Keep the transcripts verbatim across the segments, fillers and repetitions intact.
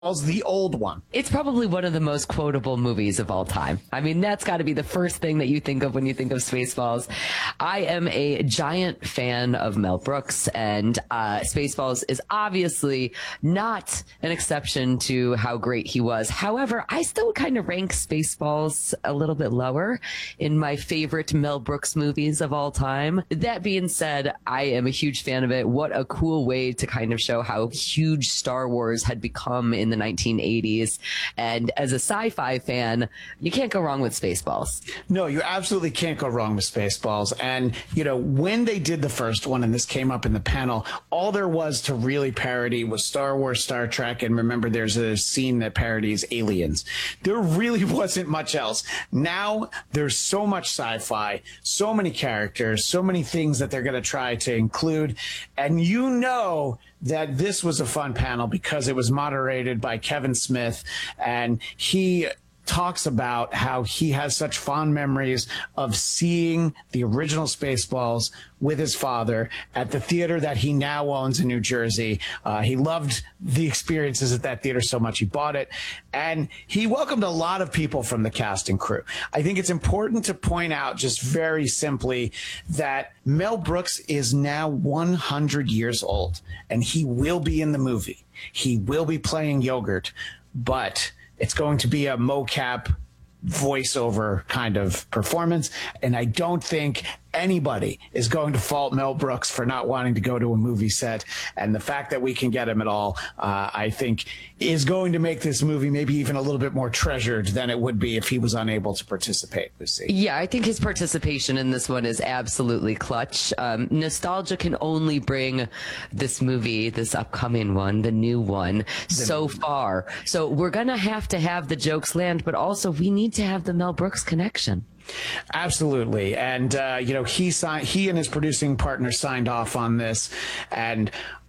the old one. It's probably one of the most quotable movies of all time. I mean, that's got to be the first thing that you think of when you think of Spaceballs. I am a giant fan of Mel Brooks, and uh, Spaceballs is obviously not an exception to how great he was. However, I still kind of rank Spaceballs a little bit lower in my favorite Mel Brooks movies of all time. That being said, I am a huge fan of it. What a cool way to kind of show how huge Star Wars had become in the nineteen eighties. And as a sci-fi fan, you can't go wrong with Spaceballs. No, you absolutely can't go wrong with Spaceballs. And, you know, when they did the first one, and this came up in the panel, all there was to really parody was Star Wars, Star Trek, and remember, there's a scene that parodies Aliens. There really wasn't much else. Now there's so much sci-fi, so many characters, so many things that they're going to try to include. And you know that this was a fun panel because it was moderated by Kevin Smith, and he talks about how he has such fond memories of seeing the original Spaceballs with his father at the theater that he now owns in New Jersey. Uh, he loved the experiences at that theater so much he bought it, and he welcomed a lot of people from the cast and crew. I think it's important to point out just very simply that Mel Brooks is now one hundred years old, and he will be in the movie. He will be playing Yogurt, but it's going to be a mocap voiceover kind of performance. And I don't think anybody is going to fault Mel Brooks for not wanting to go to a movie set. And the fact that we can get him at all, uh, I think, is going to make this movie maybe even a little bit more treasured than it would be if he was unable to participate, Lucy. Yeah, I think his participation in this one is absolutely clutch. Um, nostalgia can only bring this movie, this upcoming one, the new one, the so movie. far. So we're going to have to have the jokes land, but also we need to have the Mel Brooks connection. Absolutely. And, uh, you know, he signed, he and his producing partner signed off on this, and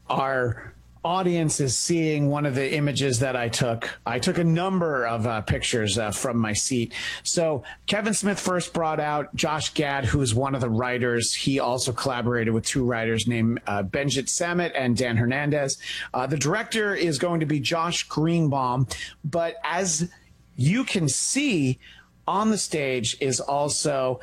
our audience is seeing one of the images that I took. I took a number of uh, pictures uh, from my seat. So Kevin Smith first brought out Josh Gad, who is one of the writers. He also collaborated with two writers named uh, Benjit Samit and Dan Hernandez. Uh, the director is going to be Josh Greenbaum, but as you can see, on the stage is also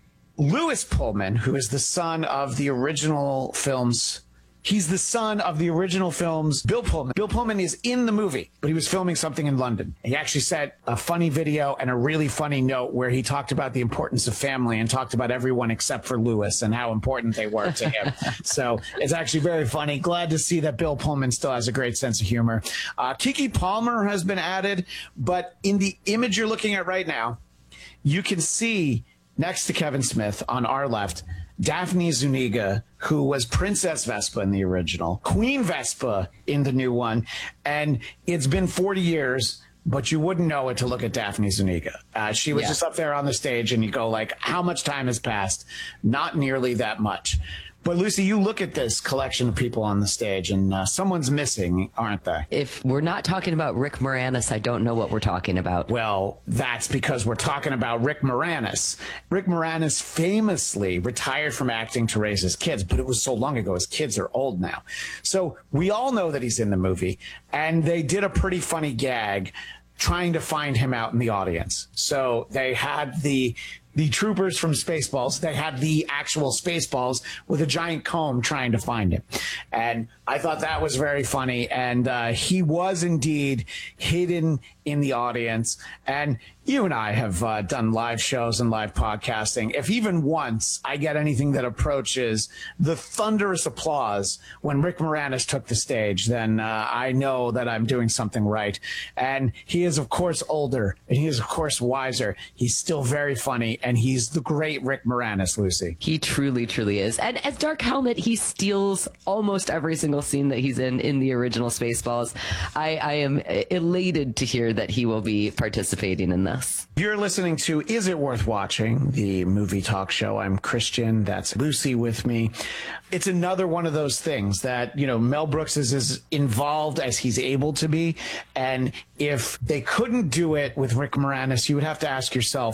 Lewis Pullman, who is the son of the original films. He's the son of the original films, Bill Pullman. Bill Pullman is in the movie, but he was filming something in London. He actually sent a funny video and a really funny note where he talked about the importance of family and talked about everyone except for Lewis and how important they were to him. So it's actually very funny. Glad to see that Bill Pullman still has a great sense of humor. Uh, Keke Palmer has been added, but in the image you're looking at right now, you can see next to Kevin Smith on our left, Daphne Zuniga, who was Princess Vespa in the original, Queen Vespa in the new one. And it's been forty years, but you wouldn't know it to look at Daphne Zuniga. Uh, she was yeah. just up there on the stage, and you go like, how much time has passed? Not nearly that much. But Lucy, you look at this collection of people on the stage, and uh, someone's missing, aren't they? If we're not talking about Rick Moranis, I don't know what we're talking about. Well, that's because we're talking about Rick Moranis. Rick Moranis famously retired from acting to raise his kids, but it was so long ago. His kids are old now. So we all know that he's in the movie, and they did a pretty funny gag trying to find him out in the audience. So they had the the troopers from Spaceballs. They had the actual Spaceballs with a giant comb trying to find him. And I thought that was very funny. And uh, he was indeed hidden in the audience. And you and I have uh, done live shows and live podcasting. If even once I get anything that approaches the thunderous applause when Rick Moranis took the stage, then uh, I know that I'm doing something right. And he is, of course, older, and he is, of course, wiser. He's still very funny, and he's the great Rick Moranis, Lucy. He truly, truly is. And as Dark Helmet, he steals almost every single scene that he's in in the original Spaceballs. I, I am elated to hear that he will be participating in this. You're listening to Is It Worth Watching, the movie talk show. I'm Christian. That's Lucy with me. It's another one of those things that, you know, Mel Brooks is as involved as he's able to be. And if they couldn't do it with Rick Moranis, you would have to ask yourself,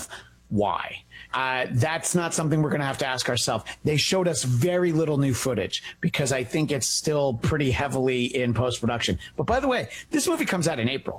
why. Uh, that's not something we're going to have to ask ourselves. They showed us very little new footage because I think it's still pretty heavily in post-production. But by the way, this movie comes out in April.